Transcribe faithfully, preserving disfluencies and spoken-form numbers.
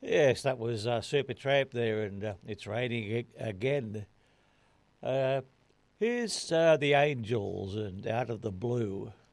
Yes, that was uh, Supertramp there, and uh, it's raining a- again. Uh, here's uh, the Angels and Out of the Blue.